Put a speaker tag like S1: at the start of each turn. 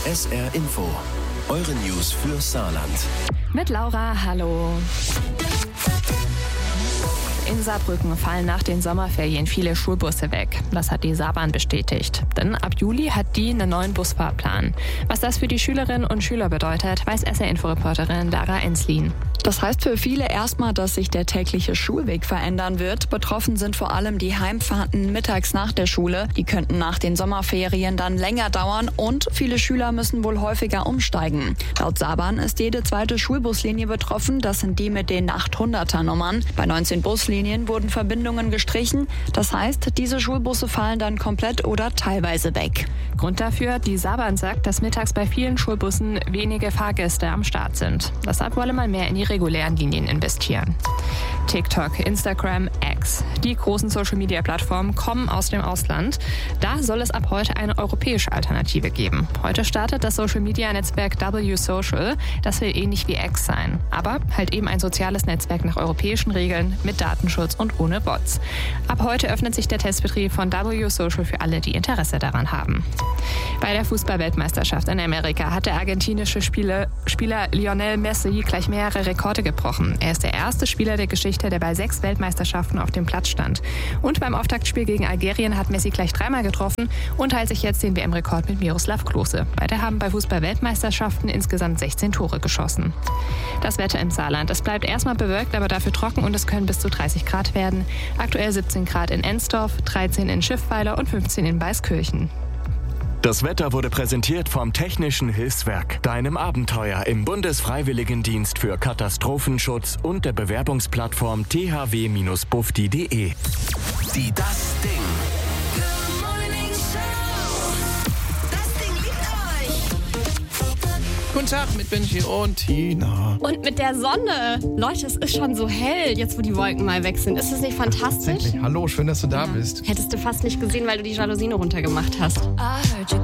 S1: SR Info. Eure News für Saarland.
S2: Mit Laura, hallo. In Saarbrücken fallen nach den Sommerferien viele Schulbusse weg. Das hat die Saarbahn bestätigt. Denn ab Juli hat die einen neuen Busfahrplan. Was das für die Schülerinnen und Schüler bedeutet, weiß SR-Info-Reporterin Lara Enslin.
S3: Das heißt für viele erstmal, dass sich der tägliche Schulweg verändern wird. Betroffen sind vor allem die Heimfahrten mittags nach der Schule. Die könnten nach den Sommerferien dann länger dauern und viele Schüler müssen wohl häufiger umsteigen. Laut Saarbahn ist jede zweite Schulbuslinie betroffen. Das sind die mit den 800er-Nummern. Bei 19 Buslinien wurden Verbindungen gestrichen. Das heißt, diese Schulbusse fallen dann komplett oder teilweise weg.
S2: Grund dafür, die Saarbahn sagt, dass mittags bei vielen Schulbussen wenige Fahrgäste am Start sind. Deshalb wolle man mehr in die regulären Linien investieren. TikTok, Instagram, X. Die großen Social-Media-Plattformen kommen aus dem Ausland. Da soll es ab heute eine europäische Alternative geben. Heute startet das Social-Media-Netzwerk W Social. Das will ähnlich wie X sein. Aber halt eben ein soziales Netzwerk nach europäischen Regeln mit Datenschutz und ohne Bots. Ab heute öffnet sich der Testbetrieb von W Social für alle, die Interesse daran haben. Bei der Fußball-Weltmeisterschaft in Amerika hat der argentinische Spieler Lionel Messi gleich mehrere Rekorde gebrochen. Er ist der erste Spieler der Geschichte, der bei 6 Weltmeisterschaften auf dem Platz stand. Und beim Auftaktspiel gegen Algerien hat Messi gleich 3-mal getroffen und teilt sich jetzt den WM-Rekord mit Miroslav Klose. Beide haben bei Fußball-Weltmeisterschaften insgesamt 16 Tore geschossen. Das Wetter im Saarland. Es bleibt erstmal bewölkt, aber dafür trocken und es können bis zu 30 Grad werden. Aktuell 17 Grad in Ensdorf, 13 in Schiffweiler und 15 in Weißkirchen.
S4: Das Wetter wurde präsentiert vom Technischen Hilfswerk, deinem Abenteuer im Bundesfreiwilligendienst für Katastrophenschutz und der Bewerbungsplattform thw-bufdi.de.
S1: Die Das Ding.
S5: Guten Tag mit Benji und Tina.
S6: Und mit der Sonne. Leute, es ist schon so hell, jetzt wo die Wolken mal weg sind. Ist das nicht fantastisch?
S5: Hallo, schön, dass du da bist.
S6: Hättest du fast nicht gesehen, weil du die Jalousien runtergemacht hast.
S7: I heard you